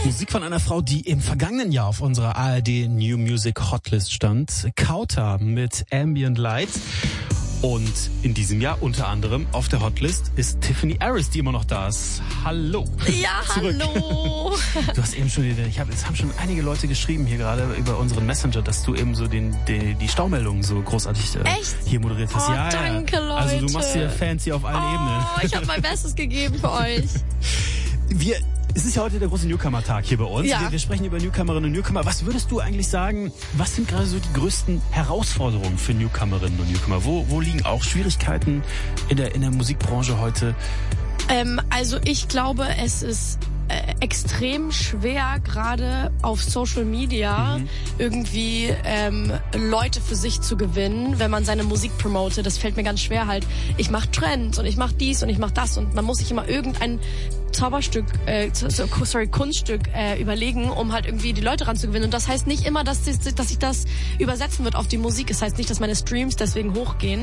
Musik von einer Frau, die im vergangenen Jahr auf unserer ARD New Music Hotlist stand. Kauta mit Ambient Light. Und in diesem Jahr unter anderem auf der Hotlist ist Tiffany Aris, die immer noch da ist. Hallo. Ja, hallo. Du hast eben schon, es haben schon einige Leute geschrieben hier gerade über unseren Messenger, dass du eben so die Staumeldungen so großartig hier moderiert hast. Oh, Ja, danke, Leute. Also du machst hier fancy auf allen Ebenen. Ich habe mein Bestes gegeben für euch. Es ist ja heute der große Newcomer-Tag hier bei uns. Ja. Wir sprechen über Newcomerinnen und Newcomer. Was würdest du eigentlich sagen, was sind gerade so die größten Herausforderungen für Newcomerinnen und Newcomer? Wo liegen auch Schwierigkeiten in der Musikbranche heute? Also ich glaube, es ist extrem schwer, gerade auf Social Media irgendwie Leute für sich zu gewinnen, wenn man seine Musik promotet. Das fällt mir ganz schwer halt. Ich mache Trends und ich mache dies und ich mache das und man muss sich immer irgendein Kunststück überlegen, um halt irgendwie die Leute ranzugewinnen. Und das heißt nicht immer, dass sich das übersetzen wird auf die Musik. Es heißt nicht, dass meine Streams deswegen hochgehen.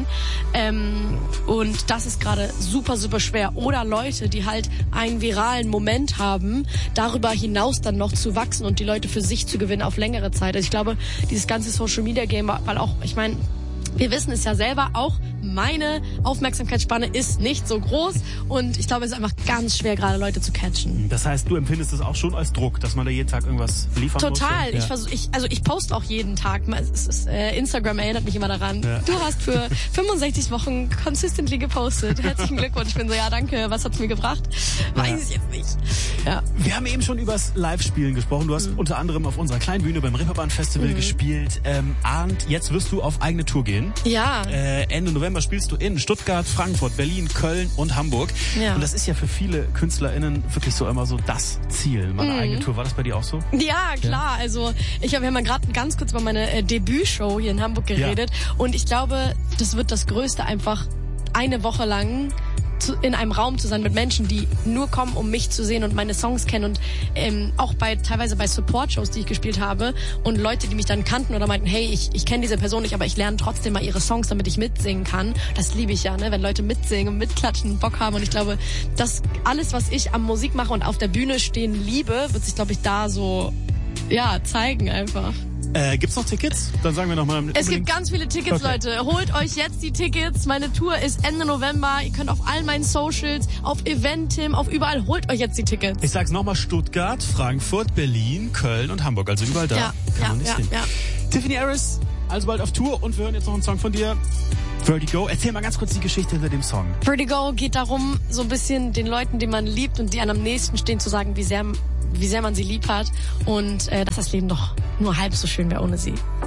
Und das ist gerade super, super schwer. Oder Leute, die halt einen viralen Moment haben, darüber hinaus dann noch zu wachsen und die Leute für sich zu gewinnen auf längere Zeit. Also ich glaube, dieses ganze Social-Media-Game, weil auch, ich meine, wir wissen es ja selber, auch meine Aufmerksamkeitsspanne ist nicht so groß und ich glaube, es ist einfach ganz schwer, gerade Leute zu catchen. Das heißt, du empfindest es auch schon als Druck, dass man da jeden Tag irgendwas liefern muss? Total. Ja. Ich poste auch jeden Tag. Instagram erinnert mich immer daran. Ja. Du hast für 65 Wochen consistently gepostet. Herzlichen Glückwunsch. Ich bin so, ja, danke. Was hat's mir gebracht? Weiß ich jetzt nicht. Ja. Wir haben eben schon übers Live-Spielen gesprochen. Du hast unter anderem auf unserer kleinen Bühne beim Reeperbahn-Festival gespielt. Und jetzt wirst du auf eigene Tour gehen. Ja. Ende November spielst du in Stuttgart, Frankfurt, Berlin, Köln und Hamburg. Ja. Und das ist ja für viele KünstlerInnen wirklich so immer so das Ziel, meine eigene Tour. War das bei dir auch so? Ja, klar. Ja. Also wir haben ja gerade ganz kurz über meine Debütshow hier in Hamburg geredet. Ja. Und ich glaube, das wird das Größte, einfach eine Woche lang in einem Raum zu sein mit Menschen, die nur kommen, um mich zu sehen und meine Songs kennen und auch teilweise bei Support-Shows, die ich gespielt habe und Leute, die mich dann kannten oder meinten, hey, ich kenne diese Person nicht, aber ich lerne trotzdem mal ihre Songs, damit ich mitsingen kann. Das liebe ich ja, ne? Wenn Leute mitsingen und mitklatschen und Bock haben und ich glaube, dass alles, was ich am Musik mache und auf der Bühne stehen liebe, wird sich, glaube ich, da so zeigen einfach. Gibt's noch Tickets? Dann sagen wir nochmal. Es gibt ganz viele Tickets, okay. Leute. Holt euch jetzt die Tickets. Meine Tour ist Ende November. Ihr könnt auf all meinen Socials, auf Eventim, auf überall. Holt euch jetzt die Tickets. Ich sag's nochmal, Stuttgart, Frankfurt, Berlin, Köln und Hamburg. Also überall da. Ja. Tiffany Aris, also bald auf Tour und wir hören jetzt noch einen Song von dir. Vertigo. Erzähl mal ganz kurz die Geschichte hinter dem Song. Vertigo geht darum, so ein bisschen den Leuten, die man liebt und die einem am nächsten stehen, zu sagen, wie sehr man sie lieb hat und dass das Leben doch nur halb so schön wäre ohne sie.